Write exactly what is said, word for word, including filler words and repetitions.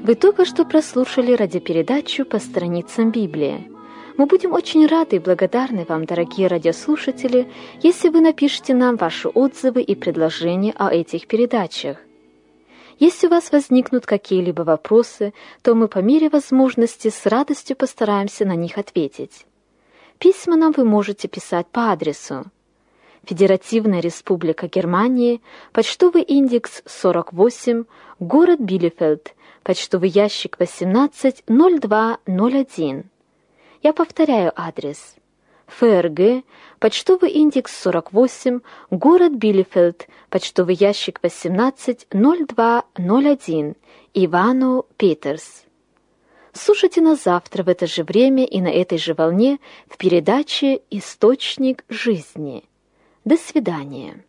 Вы только что прослушали радиопередачу «По страницам Библии». Мы будем очень рады и благодарны вам, дорогие радиослушатели, если вы напишите нам ваши отзывы и предложения о этих передачах. Если у вас возникнут какие-либо вопросы, то мы по мере возможности с радостью постараемся на них ответить. Письма нам вы можете писать по адресу: Федеративная Республика Германия, почтовый индекс сорок восемь, город Билефельд, почтовый ящик восемнадцать ноль два ноль один. Я повторяю адрес: ФРГ, почтовый индекс сорок восемь, город Билефельд, почтовый ящик восемнадцать ноль два ноль один, Ивано-Петерс. Слушайте нас завтра в это же время и на этой же волне в передаче «Источник жизни». До свидания.